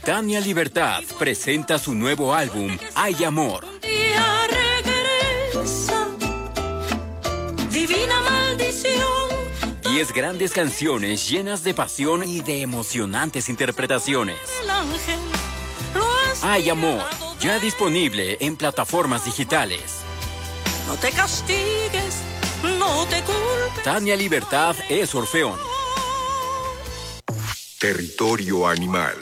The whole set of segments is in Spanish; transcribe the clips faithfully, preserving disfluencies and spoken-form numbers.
Tania Libertad presenta su nuevo álbum, Hay Amor. Divina maldición. Diez grandes canciones llenas de pasión y de emocionantes interpretaciones. Hay Amor, ya disponible en plataformas digitales. No te castigues, no te culpes. Tania Libertad es Orfeón. Territorio Animal.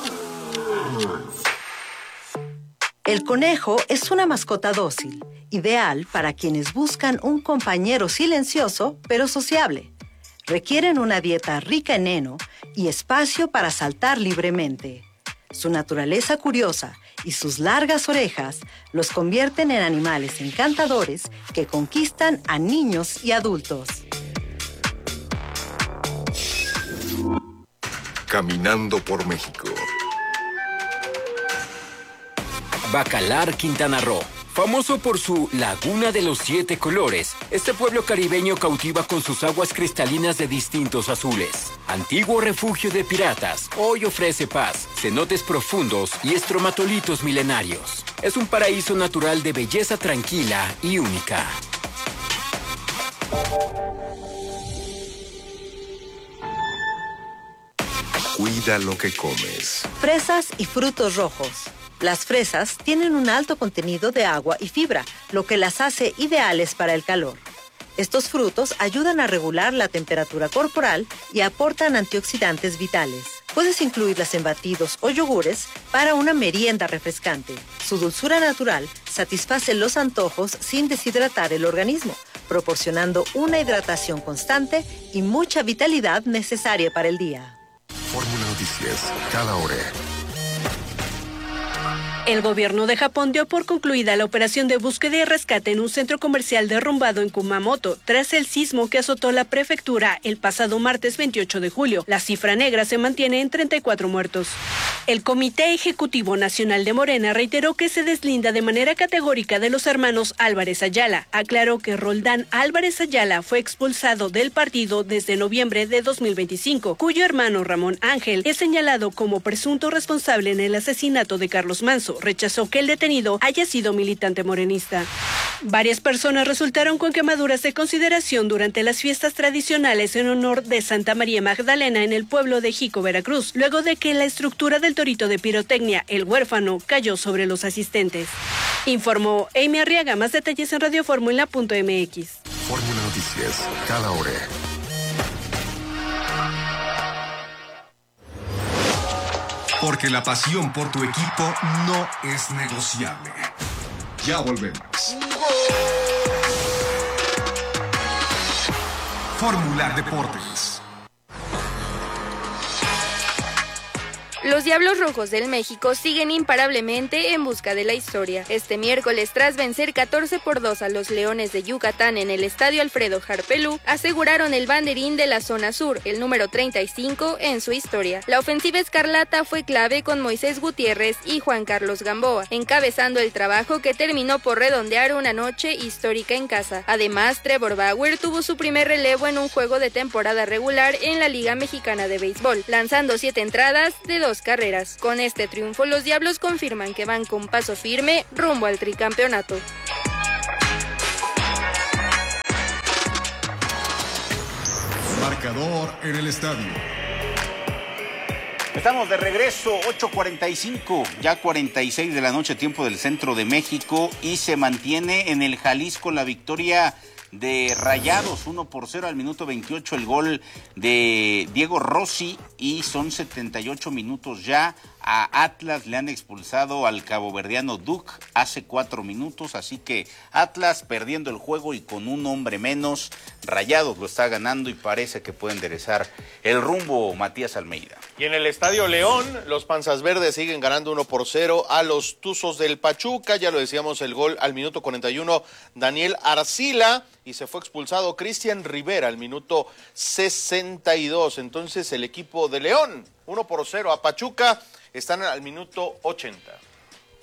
El conejo es una mascota dócil, ideal para quienes buscan un compañero silencioso pero sociable. Requieren una dieta rica en heno y espacio para saltar libremente. Su naturaleza curiosa y sus largas orejas los convierten en animales encantadores que conquistan a niños y adultos. Caminando por México. Bacalar, Quintana Roo. Famoso por su Laguna de los Siete Colores, este pueblo caribeño cautiva con sus aguas cristalinas de distintos azules. Antiguo refugio de piratas, hoy ofrece paz, cenotes profundos y estromatolitos milenarios. Es un paraíso natural de belleza tranquila y única. Cuida lo que comes. Fresas y frutos rojos. Las fresas tienen un alto contenido de agua y fibra, lo que las hace ideales para el calor. Estos frutos ayudan a regular la temperatura corporal y aportan antioxidantes vitales. Puedes incluirlas en batidos o yogures para una merienda refrescante. Su dulzura natural satisface los antojos sin deshidratar el organismo, proporcionando una hidratación constante y mucha vitalidad necesaria para el día. Fórmula Noticias, cada hora. El gobierno de Japón dio por concluida la operación de búsqueda y rescate en un centro comercial derrumbado en Kumamoto tras el sismo que azotó la prefectura el pasado martes veintiocho de julio. La cifra negra se mantiene en treinta y cuatro muertos. El Comité Ejecutivo Nacional de Morena reiteró que se deslinda de manera categórica de los hermanos Álvarez Ayala. Aclaró que Roldán Álvarez Ayala fue expulsado del partido desde noviembre de dos mil veinticinco, cuyo hermano Ramón Ángel es señalado como presunto responsable en el asesinato de Carlos Manso. Rechazó que el detenido haya sido militante morenista. Varias personas resultaron con quemaduras de consideración durante las fiestas tradicionales en honor de Santa María Magdalena en el pueblo de Jico, Veracruz, luego de que la estructura del torito de pirotecnia, el huérfano, cayó sobre los asistentes. Informó Amy Arriaga. Más detalles en radioformula punto m x. Fórmula Noticias, cada hora. Porque la pasión por tu equipo no es negociable. Ya volvemos. Fórmula Deportes. Los Diablos Rojos del México siguen imparablemente en busca de la historia. Este miércoles, tras vencer catorce por dos a los Leones de Yucatán en el Estadio Alfredo Harpelú, aseguraron el banderín de la zona sur, el número treinta y cinco en su historia. La ofensiva escarlata fue clave con Moisés Gutiérrez y Juan Carlos Gamboa, encabezando el trabajo que terminó por redondear una noche histórica en casa. Además, Trevor Bauer tuvo su primer relevo en un juego de temporada regular en la Liga Mexicana de Béisbol, lanzando siete entradas de dos carreras. Con este triunfo, los Diablos confirman que van con paso firme rumbo al tricampeonato. Marcador en el estadio. Estamos de regreso, ocho cuarenta y cinco, ya cuarenta y seis de la noche, tiempo del centro de México, y se mantiene en el Jalisco la victoria de Rayados, uno por cero al minuto veintiocho, el gol de Diego Rossi, y son setenta y ocho minutos ya. A Atlas le han expulsado al caboverdiano Duke hace cuatro minutos, así que Atlas perdiendo el juego y con un hombre menos. Rayados lo está ganando y parece que puede enderezar el rumbo Matías Almeida. Y en el Estadio León, los Panzas Verdes siguen ganando uno por cero a los Tuzos del Pachuca. Ya lo decíamos, el gol al minuto cuarenta y uno, Daniel Arcila, y se fue expulsado Cristian Rivera al minuto sesenta y dos. Entonces el equipo de León, uno por cero a Pachuca, están al minuto ochenta.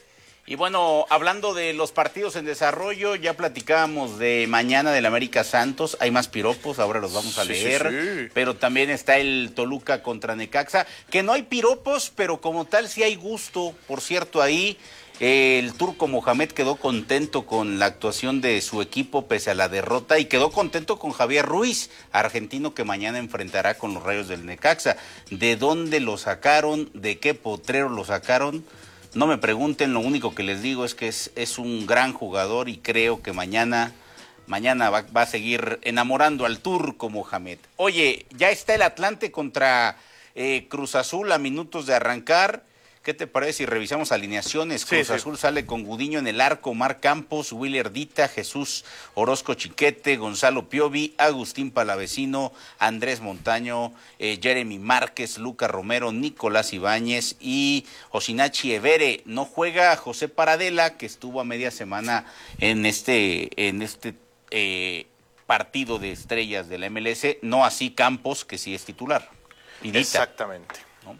Y bueno, hablando de los partidos en desarrollo, ya platicábamos de mañana del América Santos, hay más piropos, ahora los vamos a sí, leer, sí, sí. Pero también está el Toluca contra Necaxa, que no hay piropos, pero como tal sí hay gusto. Por cierto, ahí eh, el turco Mohamed quedó contento con la actuación de su equipo pese a la derrota y quedó contento con Javier Ruiz, argentino que mañana enfrentará con los Rayos del Necaxa. ¿De dónde lo sacaron? ¿De qué potrero lo sacaron? No me pregunten, lo único que les digo es que es, es un gran jugador y creo que mañana, mañana va, va a seguir enamorando al turco Mohamed. Oye, ya está el Atlante contra eh, Cruz Azul a minutos de arrancar. ¿Qué te parece si revisamos alineaciones? Sí, Cruz sí. Azul sale con Gudiño en el arco, Omar Campos, Willer Dita, Jesús Orozco Chiquete, Gonzalo Piovi, Agustín Palavecino, Andrés Montaño, eh, Jeremy Márquez, Luca Romero, Nicolás Ibáñez y Osinachi Evere. No juega José Paradela, que estuvo a media semana en este, en este eh, partido de estrellas de la M L S, no así Campos, que sí es titular. Y Dita. Exactamente.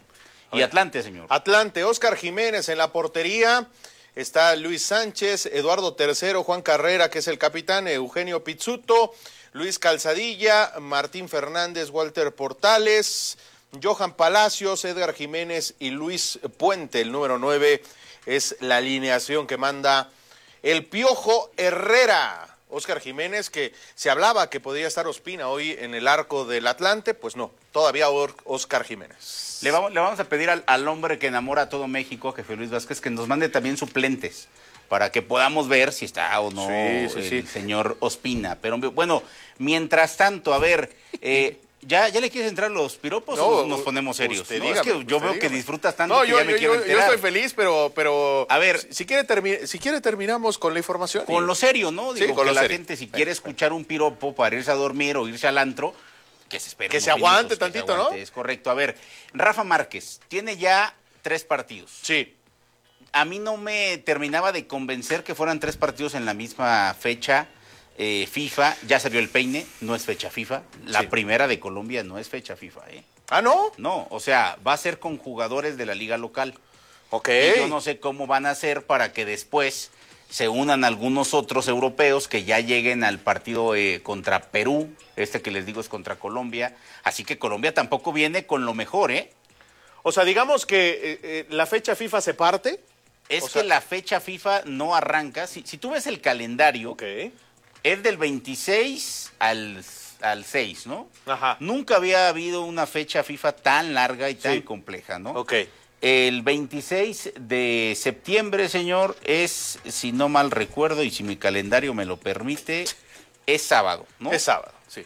Y Atlante, señor. Atlante, Óscar Jiménez en la portería, está Luis Sánchez, Eduardo Tercero, Juan Carrera, que es el capitán, Eugenio Pizzuto, Luis Calzadilla, Martín Fernández, Walter Portales, Johan Palacios, Edgar Jiménez y Luis Puente. El número nueve es la alineación que manda el Piojo Herrera. Óscar Jiménez, que se hablaba que podría estar Ospina hoy en el arco del Atlante, pues no, todavía Óscar Jiménez. Le vamos, le vamos a pedir al, al hombre que enamora a todo México, jefe Luis Vázquez, que nos mande también suplentes para que podamos ver si está o no sí, sí, el sí. señor Ospina. Pero bueno, mientras tanto, a ver, eh, ¿ya, ¿ya le quieres entrar los piropos No, o nos ponemos serios? usted No, dígame, es que yo usted veo dígame. que disfrutas tanto No, que yo, ya me yo, quiero yo, yo enterar. estoy feliz, pero, pero A ver, si, si quiere termi- si quiere terminamos con la información. Con y... lo serio, ¿no? Sí, Digo, con que lo la serio. gente, si quiere escuchar un piropo para irse a dormir o irse al antro, que se espere Que unos se aguante minutos, que se tantito, aguante, ¿no? Es correcto. A ver, Rafa Márquez tiene ya tres partidos. Sí. A mí no me terminaba de convencer que fueran tres partidos en la misma fecha eh, FIFA. Ya salió el peine, no es fecha FIFA. La Sí. primera de Colombia no es fecha FIFA, ¿eh? ¿Ah, no? No, o sea, va a ser con jugadores de la liga local. Ok. Y yo no sé cómo van a hacer para que después se unan algunos otros europeos que ya lleguen al partido eh, contra Perú. Este que les digo es contra Colombia. Así que Colombia tampoco viene con lo mejor, ¿eh? O sea, digamos que eh, eh, la fecha FIFA se parte. Es O que sea- la fecha FIFA no arranca. Si, si tú ves el calendario, Ok. es del veintiséis al, al seis, ¿no? Ajá. Nunca había habido una fecha FIFA tan larga y tan Sí. compleja, ¿no? Ok. El veintiséis de septiembre, señor, es, si no mal recuerdo y si mi calendario me lo permite, es sábado, ¿no? Es sábado, sí.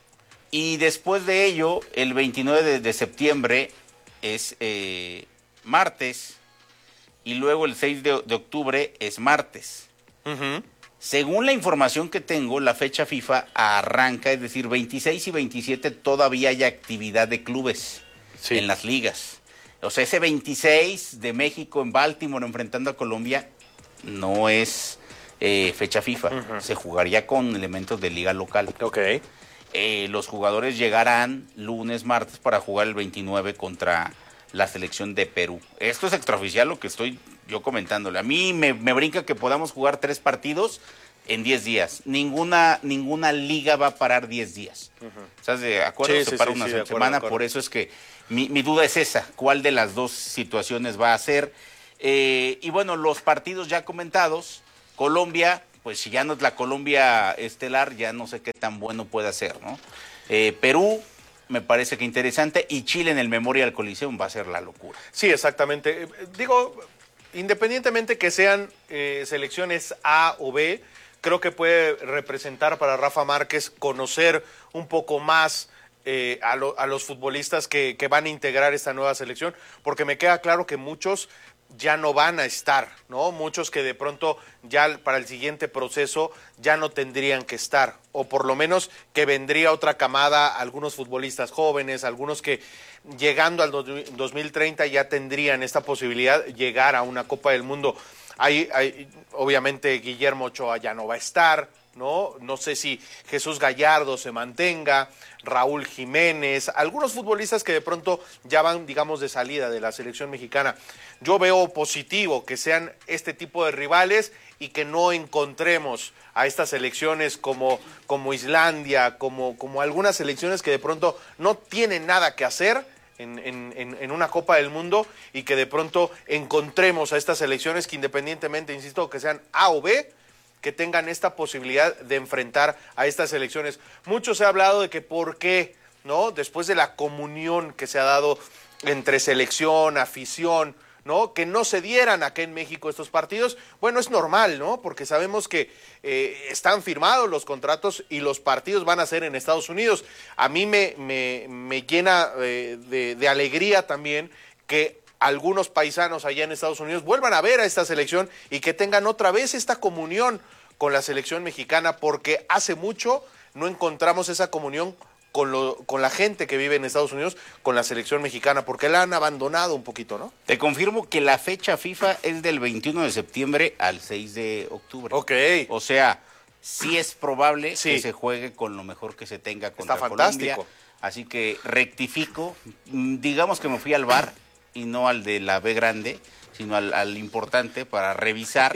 Y después de ello, el veintinueve de, de septiembre es eh, martes y luego el seis de, de octubre es martes. Ujú. Según la información que tengo, la fecha FIFA arranca, es decir, veintiséis y veintisiete todavía hay actividad de clubes Sí. en las ligas. O sea, ese veintiséis de México en Baltimore enfrentando a Colombia no es eh, fecha FIFA. Ujú. Se jugaría con elementos de liga local. Ok. Eh, los jugadores llegarán lunes, martes para jugar el veintinueve contra la selección de Perú. Esto es extraoficial lo que estoy yo comentándole. A mí me, me brinca que podamos jugar tres partidos en diez días. Ninguna ninguna liga va a parar diez días. ¿Estás de acuerdo? Sí, Se sí, para sí, una sí, de acuerdo, semana, de acuerdo. por eso es que mi, mi duda es esa. ¿Cuál de las dos situaciones va a ser? Eh, y bueno, los partidos ya comentados, Colombia, pues si ya no es la Colombia estelar, ya no sé qué tan bueno puede ser, ¿no? Eh, Perú, me parece que interesante, y Chile en el Memorial Coliseum va a ser la locura. Sí, exactamente. Eh, Digo, independientemente que sean eh, selecciones A o B, creo que puede representar para Rafa Márquez conocer un poco más eh, a, lo- a los futbolistas que, que van a integrar esta nueva selección, porque me queda claro que muchos ya no van a estar, ¿no? Muchos que de pronto ya para el siguiente proceso ya no tendrían que estar, o por lo menos que vendría otra camada, algunos futbolistas jóvenes, algunos que llegando al dos mil treinta ya tendrían esta posibilidad de llegar a una Copa del Mundo. Hay, hay, obviamente Guillermo Ochoa ya no va a estar, ¿no? No sé si Jesús Gallardo se mantenga, Raúl Jiménez, algunos futbolistas que de pronto ya van, digamos, de salida de la selección mexicana. Yo veo positivo que sean este tipo de rivales y que no encontremos a estas selecciones como, como Islandia, como, como algunas selecciones que de pronto no tienen nada que hacer en, en, en una Copa del Mundo y que de pronto encontremos a estas selecciones que independientemente, insisto, que sean A o B, que tengan esta posibilidad de enfrentar a estas elecciones. Mucho se ha hablado de que por qué, ¿no? Después de la comunión que se ha dado entre selección, afición, ¿no? Que no se dieran acá en México estos partidos. Bueno, es normal, ¿no? Porque sabemos que eh, están firmados los contratos y los partidos van a ser en Estados Unidos. A mí me, me, me llena eh, de, de alegría también que algunos paisanos allá en Estados Unidos vuelvan a ver a esta selección y que tengan otra vez esta comunión con la selección mexicana, porque hace mucho no encontramos esa comunión con, lo, con la gente que vive en Estados Unidos, con la selección mexicana, porque la han abandonado un poquito, ¿no? Te confirmo que la fecha FIFA es del veintiuno de septiembre al seis de octubre. Ok. O sea, sí es probable sí. que se juegue con lo mejor que se tenga contra Está fantástico. Colombia. Así que rectifico, digamos que me fui al V A R y no al de la B grande, sino al, al importante para revisar,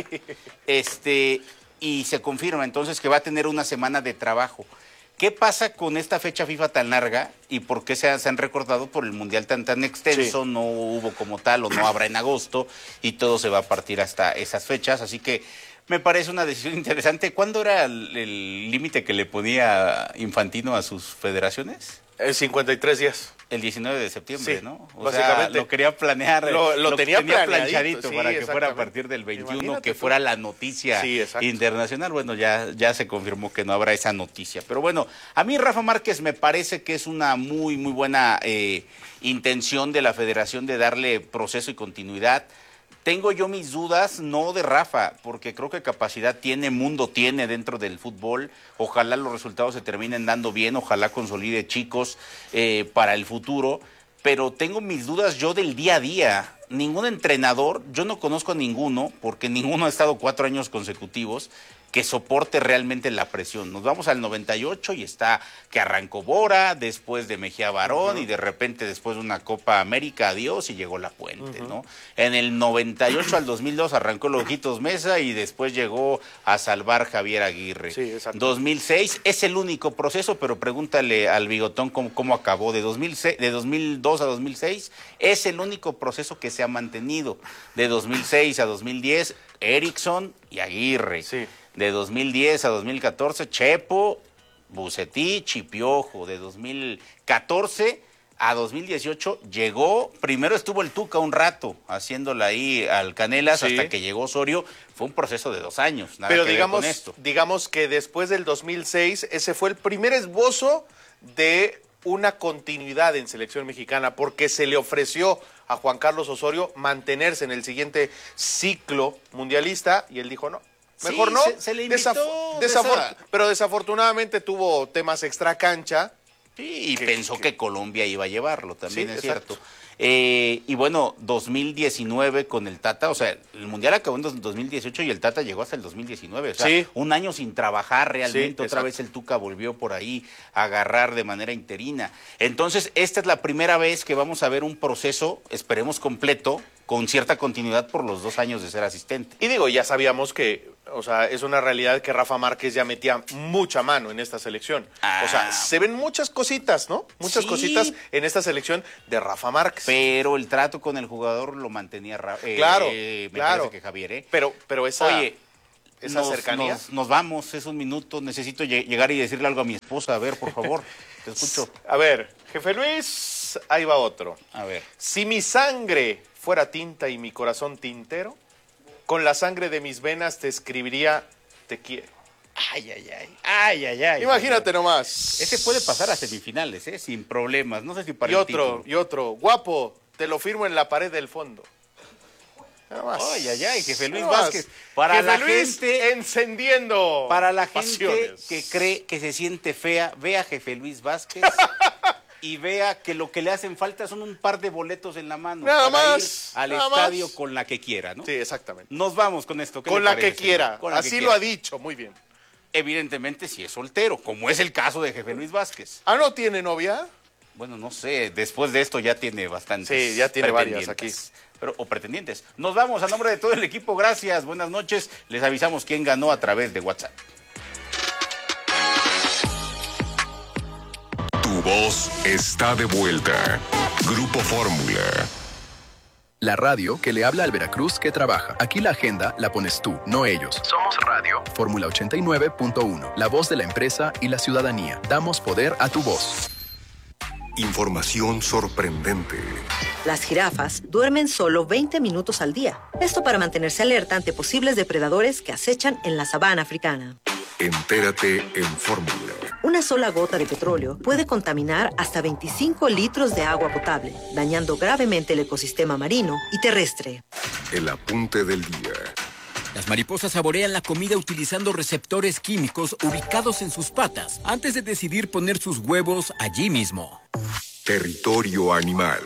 este, y se confirma entonces que va a tener una semana de trabajo. ¿Qué pasa con esta fecha FIFA tan larga y por qué se, se han recortado por el Mundial tan tan extenso? Sí. No hubo como tal o no habrá en agosto y todo se va a partir hasta esas fechas, así que me parece una decisión interesante. ¿Cuándo era el límite que le ponía Infantino a sus federaciones? El cincuenta y tres días. El diecinueve de septiembre, sí, ¿no? O básicamente. sea, lo quería planear. Lo, lo, lo tenía, tenía planchadito sí, para que fuera a partir del veintiuno, Imagínate que fuera tú. la noticia sí, internacional. Bueno, ya, ya se confirmó que no habrá esa noticia. Pero bueno, a mí Rafa Márquez me parece que es una muy, muy buena eh, intención de la federación de darle proceso y continuidad. Tengo yo mis dudas, no de Rafa, porque creo que capacidad tiene, mundo tiene dentro del fútbol. Ojalá los resultados se terminen dando bien, ojalá consolide chicos eh, para el futuro. Pero tengo mis dudas yo del día a día. Ningún entrenador, yo no conozco a ninguno, porque ninguno ha estado cuatro años consecutivos, que soporte realmente la presión. Nos vamos al noventa y ocho y está que arrancó Bora, después de Mejía Barón, uh-huh. y de repente después de una Copa América, adiós, y llegó La Puente, uh-huh. ¿no? En el noventa y ocho al dos mil dos arrancó Lojitos Mesa y después llegó a salvar Javier Aguirre. Sí, exacto. dos mil seis es el único proceso, pero pregúntale al Bigotón cómo, cómo acabó. De, dos mil seis, de dos mil dos a dos mil seis es el único proceso que se ha mantenido. De dos mil seis a dos mil diez, Erickson y Aguirre. Sí. De dos mil diez a dos mil catorce, Chepo, Bucetich y Piojo. De dos mil catorce a dos mil dieciocho llegó, primero estuvo el Tuca un rato haciéndola ahí al Canelas, sí. hasta que llegó Osorio. Fue un proceso de dos años, nada Pero que digamos, ver con esto. digamos que después del dos mil seis, ese fue el primer esbozo de una continuidad en selección mexicana, porque se le ofreció a Juan Carlos Osorio mantenerse en el siguiente ciclo mundialista y él dijo no. Mejor sí, no, se, se le invitó Desaf desafor esa... pero desafortunadamente tuvo temas extra cancha. Sí, y que, pensó que... que Colombia iba a llevarlo, también sí, es exacto. cierto. Eh, y bueno, dos mil diecinueve con el Tata, o sea, el Mundial acabó en dos mil dieciocho y el Tata llegó hasta el dos mil diecinueve. O sea, sí. un año sin trabajar realmente, sí, otra vez el Tuca volvió por ahí a agarrar de manera interina. Entonces, esta es la primera vez que vamos a ver un proceso, esperemos completo, con cierta continuidad por los dos años de ser asistente. Y digo, ya sabíamos que, o sea, es una realidad que Rafa Márquez ya metía mucha mano en esta selección. Ah. O sea, se ven muchas cositas, ¿no? Muchas sí. cositas en esta selección de Rafa Márquez. Pero el trato con el jugador lo mantenía eh, claro, eh, me claro. parece que Javier, ¿eh? Pero, pero esa, Oye, esa nos, cercanía. Nos, nos vamos, es un minuto, necesito llegar y decirle algo a mi esposa. A ver, por favor, te escucho. A ver, jefe Luis, ahí va otro. A ver. Si mi sangre fuera tinta y mi corazón tintero, con la sangre de mis venas te escribiría te quiero. Ay, ay, ay, ay, ay, ay. Imagínate ay, nomás. Ese puede pasar a semifinales, ¿eh? Sin problemas, no sé si para y el otro, título. Y otro, guapo, te lo firmo en la pared del fondo. Nomás. Ay, ay, ay, jefe Luis Vázquez. Para jefe la Luis gente encendiendo Para la pasiones. gente que cree que se siente fea, vea a jefe Luis Vázquez. Y vea que lo que le hacen falta son un par de boletos en la mano. Nada para más. Ir al nada estadio más. con la que quiera, ¿no? Sí, exactamente. Nos vamos con esto. Con la que quiera. Con la Así que lo quiera. ha dicho. Muy bien. Evidentemente si es soltero, como es el caso de Jefe Luis Vázquez. ¿Ah, no tiene novia? Bueno, no sé, después de esto ya tiene bastantes. Sí, ya tiene varias aquí. Pero, o pretendientes. Nos vamos a nombre de todo el equipo, gracias, buenas noches. Les avisamos quién ganó a través de WhatsApp. Tu voz está de vuelta. Grupo Fórmula. La radio que le habla al Veracruz que trabaja. Aquí la agenda la pones tú, no ellos. Somos Radio Fórmula ochenta y nueve punto uno. La voz de la empresa y la ciudadanía. Damos poder a tu voz. Información sorprendente. Las jirafas duermen solo veinte minutos al día. Esto para mantenerse alerta ante posibles depredadores que acechan en la sabana africana. Entérate en Fórmula. Una sola gota de petróleo puede contaminar hasta veinticinco litros de agua potable, dañando gravemente el ecosistema marino y terrestre. El apunte del día. Las mariposas saborean la comida utilizando receptores químicos ubicados en sus patas antes de decidir poner sus huevos allí mismo. Territorio animal.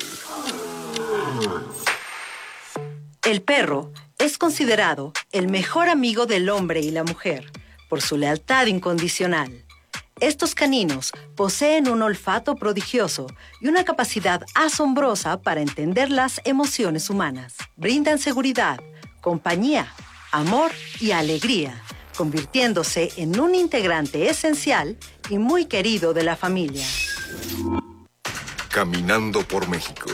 El perro es considerado el mejor amigo del hombre y la mujer por su lealtad incondicional. Estos caninos poseen un olfato prodigioso y una capacidad asombrosa para entender las emociones humanas. Brindan seguridad, compañía, amor y alegría, convirtiéndose en un integrante esencial y muy querido de la familia. Caminando por México.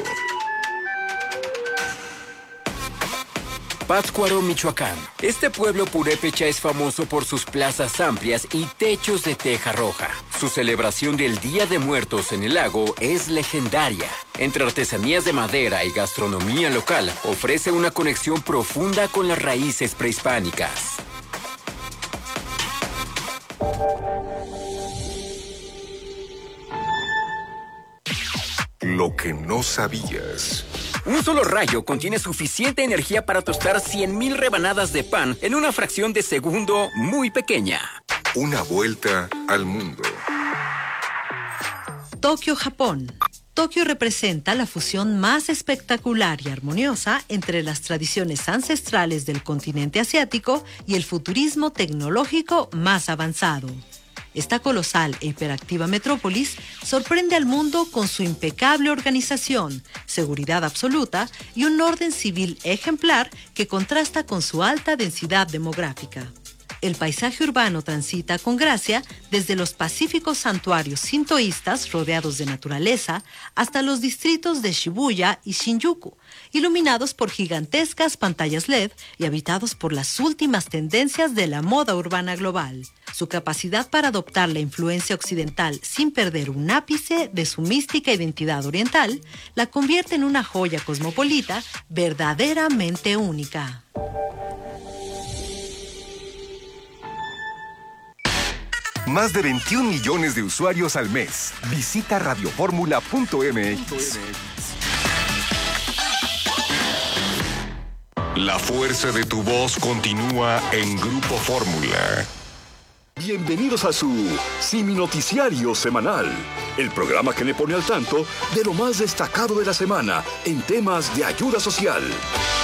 Pátzcuaro, Michoacán. Este pueblo purépecha es famoso por sus plazas amplias y techos de teja roja. Su celebración del Día de Muertos en el lago es legendaria. Entre artesanías de madera y gastronomía local, ofrece una conexión profunda con las raíces prehispánicas. Lo que no sabías. Un solo rayo contiene suficiente energía para tostar cien mil rebanadas de pan en una fracción de segundo muy pequeña. Una vuelta al mundo. Tokio, Japón. Tokio representa la fusión más espectacular y armoniosa entre las tradiciones ancestrales del continente asiático y el futurismo tecnológico más avanzado. Esta colosal e hiperactiva metrópolis sorprende al mundo con su impecable organización, seguridad absoluta y un orden civil ejemplar que contrasta con su alta densidad demográfica. El paisaje urbano transita con gracia desde los pacíficos santuarios sintoístas rodeados de naturaleza hasta los distritos de Shibuya y Shinjuku, iluminados por gigantescas pantallas L E D y habitados por las últimas tendencias de la moda urbana global. Su capacidad para adoptar la influencia occidental sin perder un ápice de su mística identidad oriental la convierte en una joya cosmopolita verdaderamente única. Más de veintiún millones de usuarios al mes. Visita radioformula punto m x. La fuerza de tu voz continúa en Grupo Fórmula. Bienvenidos a su Simi Noticiario Semanal, el programa que le pone al tanto de lo más destacado de la semana en temas de ayuda social.